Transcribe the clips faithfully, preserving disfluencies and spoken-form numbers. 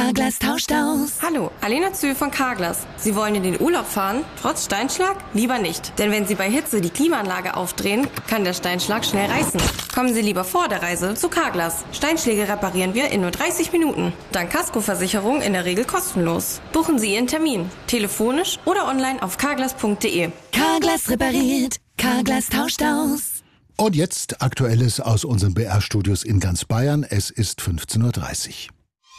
Carglass tauscht aus. Hallo, Alena Zühl von Carglass. Sie wollen in den Urlaub fahren? Trotz Steinschlag? Lieber nicht. Denn wenn Sie bei Hitze die Klimaanlage aufdrehen, kann der Steinschlag schnell reißen. Kommen Sie lieber vor der Reise zu Carglass. Steinschläge reparieren wir in nur dreißig Minuten. Dank Kaskoversicherung in der Regel kostenlos. Buchen Sie Ihren Termin. Telefonisch oder online auf carglass punkt de. Carglass repariert. Carglass tauscht aus. Und jetzt Aktuelles aus unseren B R-Studios in ganz Bayern. Es ist fünfzehn Uhr dreißig.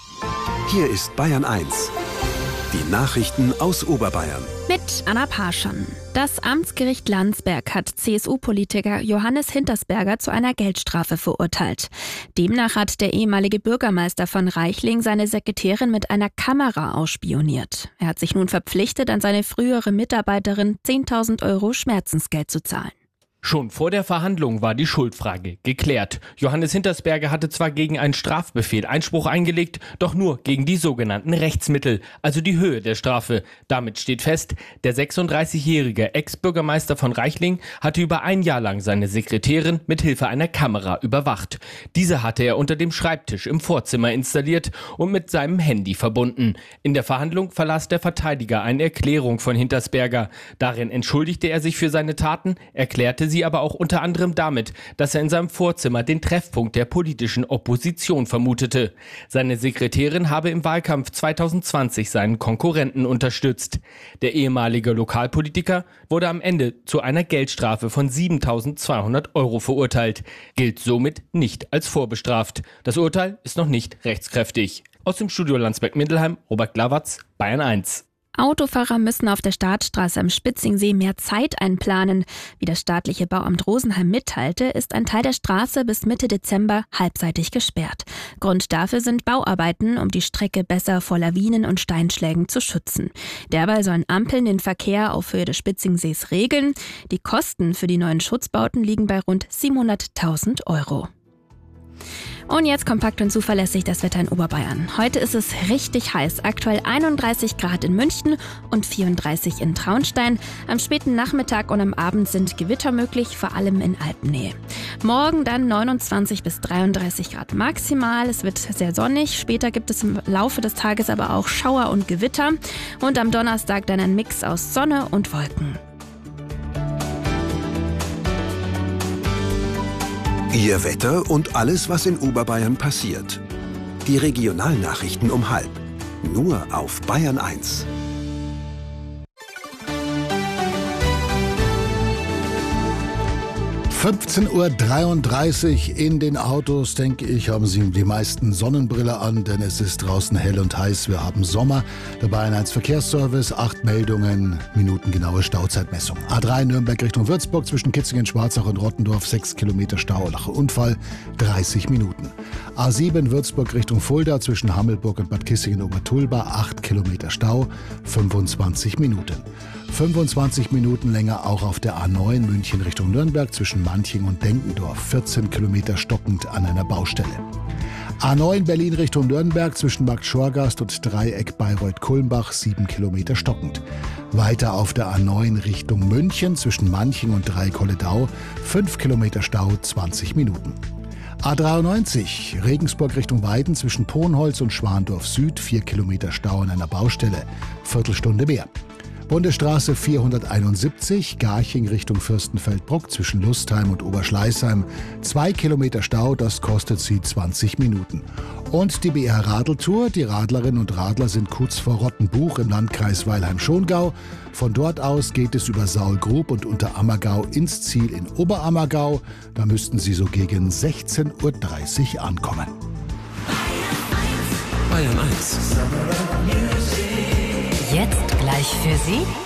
Hier ist Bayern eins. Die Nachrichten aus Oberbayern. Mit Anna Parschon. Das Amtsgericht Landsberg hat C S U-Politiker Johannes Hintersberger zu einer Geldstrafe verurteilt. Demnach hat der ehemalige Bürgermeister von Reichling seine Sekretärin mit einer Kamera ausspioniert. Er hat sich nun verpflichtet, an seine frühere Mitarbeiterin zehntausend Euro Schmerzensgeld zu zahlen. Schon vor der Verhandlung war die Schuldfrage geklärt. Johannes Hintersberger hatte zwar gegen einen Strafbefehl Einspruch eingelegt, doch nur gegen die sogenannten Rechtsmittel, also die Höhe der Strafe. Damit steht fest, der sechsunddreißigjährige Ex-Bürgermeister von Reichling hatte über ein Jahr lang seine Sekretärin mit Hilfe einer Kamera überwacht. Diese hatte er unter dem Schreibtisch im Vorzimmer installiert und mit seinem Handy verbunden. In der Verhandlung verlas der Verteidiger eine Erklärung von Hintersberger. Darin entschuldigte er sich für seine Taten, erklärte sie aber auch unter anderem damit, dass er in seinem Vorzimmer den Treffpunkt der politischen Opposition vermutete. Seine Sekretärin habe im Wahlkampf zweitausendzwanzig seinen Konkurrenten unterstützt. Der ehemalige Lokalpolitiker wurde am Ende zu einer Geldstrafe von siebentausendzweihundert Euro verurteilt, gilt somit nicht als vorbestraft. Das Urteil ist noch nicht rechtskräftig. Aus dem Studio Landsberg-Mindelheim, Robert Glawatz, Bayern eins. Autofahrer müssen auf der Startstraße am Spitzingsee mehr Zeit einplanen. Wie das staatliche Bauamt Rosenheim mitteilte, ist ein Teil der Straße bis Mitte Dezember halbseitig gesperrt. Grund dafür sind Bauarbeiten, um die Strecke besser vor Lawinen und Steinschlägen zu schützen. Derweil sollen Ampeln den Verkehr auf Höhe des Spitzingsees regeln. Die Kosten für die neuen Schutzbauten liegen bei rund siebenhunderttausend Euro. Und jetzt kompakt und zuverlässig das Wetter in Oberbayern. Heute ist es richtig heiß. Aktuell einunddreißig Grad in München und vierunddreißig in Traunstein. Am späten Nachmittag und am Abend sind Gewitter möglich, vor allem in Alpennähe. Morgen dann neunundzwanzig bis dreiunddreißig Grad maximal. Es wird sehr sonnig. Später gibt es im Laufe des Tages aber auch Schauer und Gewitter. Und am Donnerstag dann ein Mix aus Sonne und Wolken. Ihr Wetter und alles, was in Oberbayern passiert. Die Regionalnachrichten um halb. Nur auf Bayern eins. fünfzehn Uhr dreiunddreißig in den Autos, denke ich, haben Sie die meisten Sonnenbrille an, denn es ist draußen hell und heiß. Wir haben Sommer. Der Bayern eins Verkehrsservice, acht Meldungen, minutengenaue Stauzeitmessung. A drei Nürnberg Richtung Würzburg zwischen Kitzingen, Schwarzach und Rottendorf, sechs Kilometer Stau nach Unfall, dreißig Minuten. A sieben Würzburg Richtung Fulda zwischen Hammelburg und Bad Kissingen-Obertulba, acht Kilometer Stau, fünfundzwanzig Minuten. fünfundzwanzig Minuten länger auch auf der A neun München Richtung Nürnberg zwischen Manching und Denkendorf, vierzehn Kilometer stockend an einer Baustelle. A neun Berlin Richtung Nürnberg zwischen Markt Schorgast und Dreieck Bayreuth-Kulmbach, sieben Kilometer stockend. Weiter auf der A neun Richtung München zwischen Manching und Dreieck-Holledau, fünf Kilometer Stau, zwanzig Minuten. A dreiundneunzig Regensburg Richtung Weiden zwischen Ponholz und Schwandorf Süd, vier Kilometer Stau an einer Baustelle, Viertelstunde mehr. Bundesstraße vierhunderteinundsiebzig, Garching Richtung Fürstenfeldbruck zwischen Lustheim und Oberschleißheim. Zwei Kilometer Stau, das kostet Sie zwanzig Minuten. Und die B R-Radeltour, die Radlerinnen und Radler sind kurz vor Rottenbuch im Landkreis Weilheim-Schongau. Von dort aus geht es über Saulgrub und Unterammergau ins Ziel in Oberammergau. Da müssten Sie so gegen sechzehn Uhr dreißig ankommen. Bayern eins. Jetzt gleich für Sie